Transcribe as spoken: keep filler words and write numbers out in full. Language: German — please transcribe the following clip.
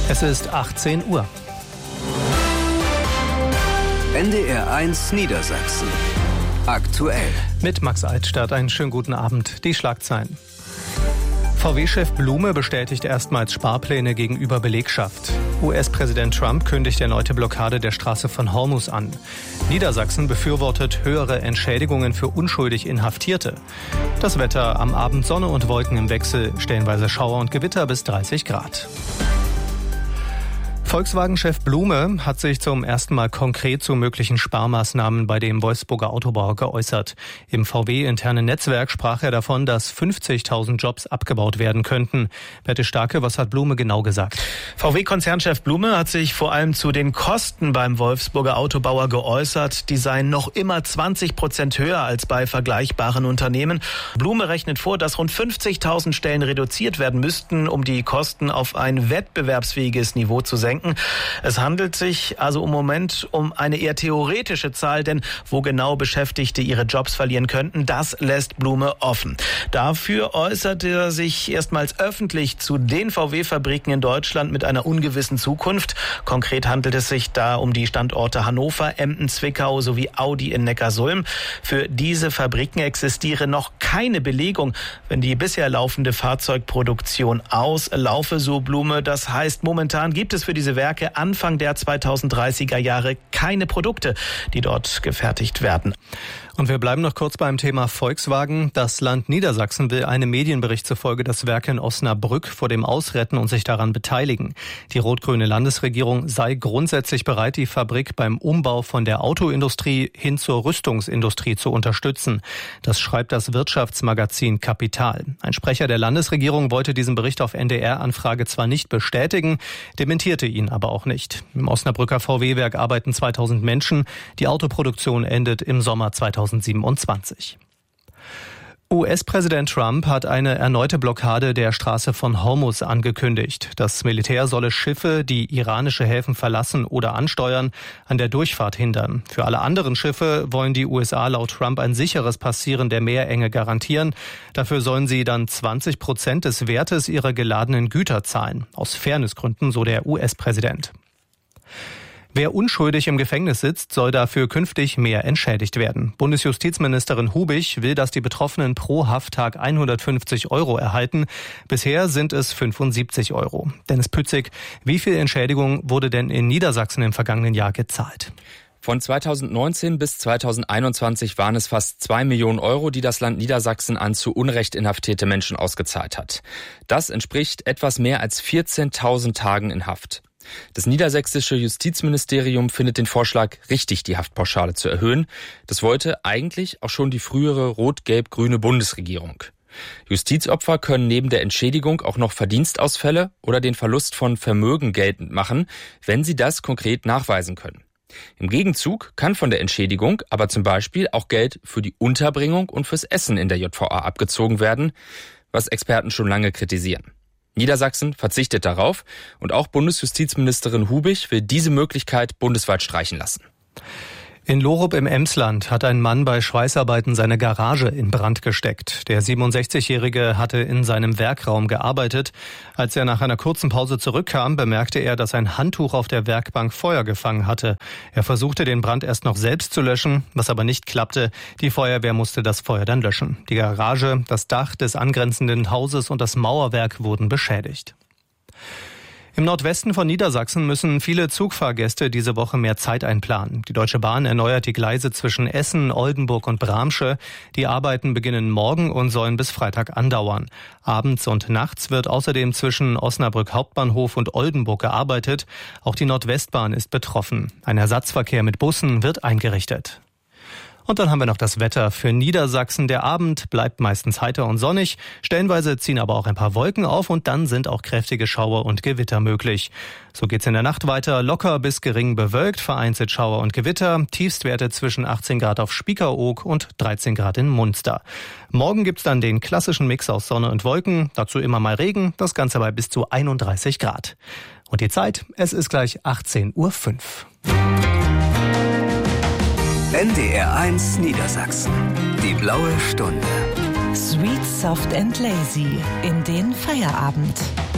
Es ist achtzehn Uhr. N D R eins Niedersachsen. Aktuell. Mit Max Altstadt einen schönen guten Abend. Die Schlagzeilen. V W-Chef Blume bestätigt erstmals Sparpläne gegenüber Belegschaft. U S-Präsident Trump kündigt erneute Blockade der Straße von Hormuz an. Niedersachsen befürwortet höhere Entschädigungen für unschuldig Inhaftierte. Das Wetter: am Abend Sonne und Wolken im Wechsel, stellenweise Schauer und Gewitter bis dreißig Grad. Volkswagen-Chef Blume hat sich zum ersten Mal konkret zu möglichen Sparmaßnahmen bei dem Wolfsburger Autobauer geäußert. Im V W-internen Netzwerk sprach er davon, dass fünfzigtausend Jobs abgebaut werden könnten. Berthe Starke, was hat Blume genau gesagt? V W-Konzernchef Blume hat sich vor allem zu den Kosten beim Wolfsburger Autobauer geäußert. Die seien noch immer zwanzig Prozent höher als bei vergleichbaren Unternehmen. Blume rechnet vor, dass rund fünfzigtausend Stellen reduziert werden müssten, um die Kosten auf ein wettbewerbsfähiges Niveau zu senken. Es handelt sich also im Moment um eine eher theoretische Zahl, denn wo genau Beschäftigte ihre Jobs verlieren könnten, das lässt Blume offen. Dafür äußerte er sich erstmals öffentlich zu den V W-Fabriken in Deutschland mit einer ungewissen Zukunft. Konkret handelt es sich da um die Standorte Hannover, Emden, Zwickau sowie Audi in Neckarsulm. Für diese Fabriken existiere noch keine Belegung, wenn die bisher laufende Fahrzeugproduktion auslaufe, so Blume. Das heißt, momentan gibt es für diese Werke Anfang der zweitausenddreißiger Jahre keine Produkte, die dort gefertigt werden. Und wir bleiben noch kurz beim Thema Volkswagen. Das Land Niedersachsen will einem Medienbericht zufolge das Werk in Osnabrück vor dem Ausretten und sich daran beteiligen. Die rot-grüne Landesregierung sei grundsätzlich bereit, die Fabrik beim Umbau von der Autoindustrie hin zur Rüstungsindustrie zu unterstützen. Das schreibt das Wirtschaftsmagazin Kapital. Ein Sprecher der Landesregierung wollte diesen Bericht auf N D R-Anfrage zwar nicht bestätigen, dementierte ihn aber auch nicht. Im Osnabrücker V W-Werk arbeiten zweitausend Menschen. Die Autoproduktion endet im Sommer zweitausendsiebenundzwanzig. U S-Präsident Trump hat eine erneute Blockade der Straße von Hormuz angekündigt. Das Militär solle Schiffe, die iranische Häfen verlassen oder ansteuern, an der Durchfahrt hindern. Für alle anderen Schiffe wollen die U S A laut Trump ein sicheres Passieren der Meerenge garantieren. Dafür sollen sie dann zwanzig Prozent des Wertes ihrer geladenen Güter zahlen. Aus Fairnessgründen, so der U S-Präsident. Wer unschuldig im Gefängnis sitzt, soll dafür künftig mehr entschädigt werden. Bundesjustizministerin Hubich will, dass die Betroffenen pro Hafttag hundertfünfzig Euro erhalten. Bisher sind es fünfundsiebzig Euro. Dennis Pützig, wie viel Entschädigung wurde denn in Niedersachsen im vergangenen Jahr gezahlt? Von zweitausendneunzehn bis zweitausendeinundzwanzig waren es fast zwei Millionen Euro, die das Land Niedersachsen an zu Unrecht inhaftierte Menschen ausgezahlt hat. Das entspricht etwas mehr als vierzehntausend Tagen in Haft. Das niedersächsische Justizministerium findet den Vorschlag richtig, die Haftpauschale zu erhöhen. Das wollte eigentlich auch schon die frühere rot-gelb-grüne Bundesregierung. Justizopfer können neben der Entschädigung auch noch Verdienstausfälle oder den Verlust von Vermögen geltend machen, wenn sie das konkret nachweisen können. Im Gegenzug kann von der Entschädigung aber zum Beispiel auch Geld für die Unterbringung und fürs Essen in der J V A abgezogen werden, was Experten schon lange kritisieren. Niedersachsen verzichtet darauf und auch Bundesjustizministerin Hubich will diese Möglichkeit bundesweit streichen lassen. In Lorup im Emsland hat ein Mann bei Schweißarbeiten seine Garage in Brand gesteckt. Der siebenundsechzigjährige hatte in seinem Werkraum gearbeitet. Als er nach einer kurzen Pause zurückkam, bemerkte er, dass ein Handtuch auf der Werkbank Feuer gefangen hatte. Er versuchte, den Brand erst noch selbst zu löschen, was aber nicht klappte. Die Feuerwehr musste das Feuer dann löschen. Die Garage, das Dach des angrenzenden Hauses und das Mauerwerk wurden beschädigt. Im Nordwesten von Niedersachsen müssen viele Zugfahrgäste diese Woche mehr Zeit einplanen. Die Deutsche Bahn erneuert die Gleise zwischen Essen, Oldenburg und Bramsche. Die Arbeiten beginnen morgen und sollen bis Freitag andauern. Abends und nachts wird außerdem zwischen Osnabrück Hauptbahnhof und Oldenburg gearbeitet. Auch die Nordwestbahn ist betroffen. Ein Ersatzverkehr mit Bussen wird eingerichtet. Und dann haben wir noch das Wetter für Niedersachsen. Der Abend bleibt meistens heiter und sonnig. Stellenweise ziehen aber auch ein paar Wolken auf und dann sind auch kräftige Schauer und Gewitter möglich. So geht's in der Nacht weiter. Locker bis gering bewölkt, vereinzelt Schauer und Gewitter. Tiefstwerte zwischen achtzehn Grad auf Spiekeroog und dreizehn Grad in Munster. Morgen gibt's dann den klassischen Mix aus Sonne und Wolken. Dazu immer mal Regen. Das Ganze bei bis zu einunddreißig Grad. Und die Zeit, es ist gleich achtzehn Uhr fünf. N D R eins Niedersachsen. Die blaue Stunde. Sweet, soft and lazy in den Feierabend.